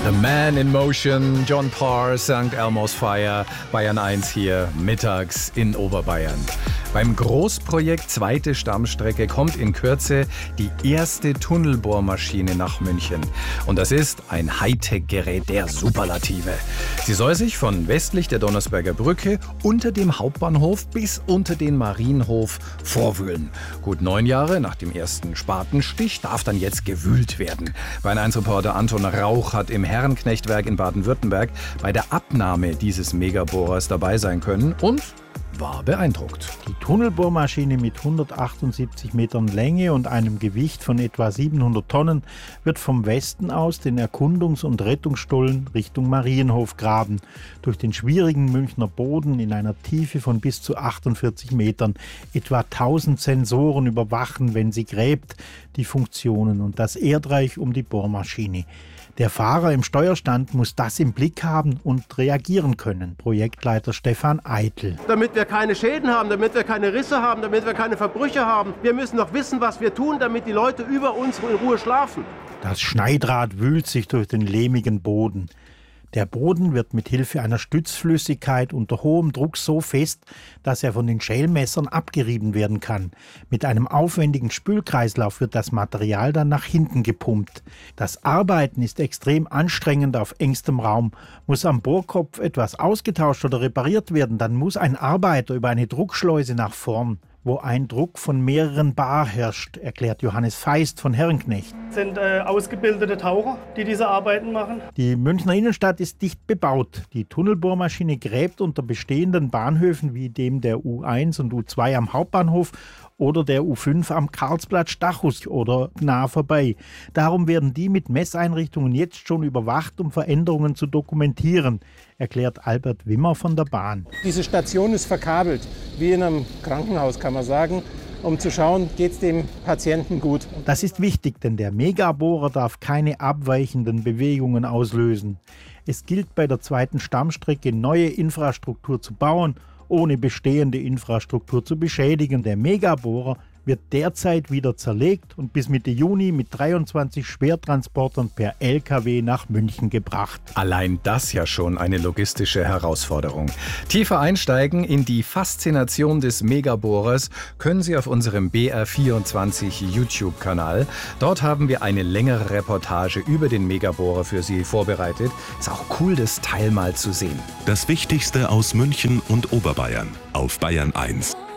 The Man in Motion, John Parr, St. Elmo's Fire, Bayern 1 hier, mittags in Oberbayern. Beim Großprojekt Zweite Stammstrecke kommt in Kürze die erste Tunnelbohrmaschine nach München. Und das ist ein Hightech-Gerät der Superlative. Sie soll sich von westlich der Donnersberger Brücke unter dem Hauptbahnhof bis unter den Marienhof vorwühlen. Gut 9 Jahre nach dem ersten Spatenstich darf dann jetzt gewühlt werden. Bayern 1-Reporter Anton Rauch hat im Herrenknechtwerk in Baden-Württemberg bei der Abnahme dieses Megabohrers dabei sein können und war beeindruckt. Die Tunnelbohrmaschine mit 178 Metern Länge und einem Gewicht von etwa 700 Tonnen wird vom Westen aus den Erkundungs- und Rettungsstollen Richtung Marienhof graben. Durch den schwierigen Münchner Boden in einer Tiefe von bis zu 48 Metern. Etwa 1000 Sensoren überwachen, wenn sie gräbt, die Funktionen und das Erdreich um die Bohrmaschine. Der Fahrer im Steuerstand muss das im Blick haben und reagieren können. Projektleiter Stefan Eitel. Damit wir keine Schäden haben, damit wir keine Risse haben, damit wir keine Verbrüche haben. Wir müssen doch wissen, was wir tun, damit die Leute über uns in Ruhe schlafen. Das Schneidrad wühlt sich durch den lehmigen Boden. Der Boden wird mit Hilfe einer Stützflüssigkeit unter hohem Druck so fest, dass er von den Schälmessern abgerieben werden kann. Mit einem aufwendigen Spülkreislauf wird das Material dann nach hinten gepumpt. Das Arbeiten ist extrem anstrengend auf engstem Raum. Muss am Bohrkopf etwas ausgetauscht oder repariert werden, dann muss ein Arbeiter über eine Druckschleuse nach vorn, wo ein Druck von mehreren Bar herrscht, erklärt Johannes Feist von Herrenknecht. Das sind ausgebildete Taucher, die diese Arbeiten machen. Die Münchner Innenstadt ist dicht bebaut. Die Tunnelbohrmaschine gräbt unter bestehenden Bahnhöfen wie dem der U1 und U2 am Hauptbahnhof oder der U5 am Karlsplatz Stachus oder nah vorbei. Darum werden die mit Messeinrichtungen jetzt schon überwacht, um Veränderungen zu dokumentieren, erklärt Albert Wimmer von der Bahn. Diese Station ist verkabelt, wie in einem Krankenhaus kann man sagen, um zu schauen, geht es dem Patienten gut. Das ist wichtig, denn der Megabohrer darf keine abweichenden Bewegungen auslösen. Es gilt bei der zweiten Stammstrecke neue Infrastruktur zu bauen, ohne bestehende Infrastruktur zu beschädigen. Der Megabohrer wird derzeit wieder zerlegt und bis Mitte Juni mit 23 Schwertransportern per LKW nach München gebracht. Allein das ja schon eine logistische Herausforderung. Tiefer einsteigen in die Faszination des Megabohrers können Sie auf unserem BR24 YouTube-Kanal. Dort haben wir eine längere Reportage über den Megabohrer für Sie vorbereitet. Ist auch cool, das Teil mal zu sehen. Das Wichtigste aus München und Oberbayern auf Bayern 1.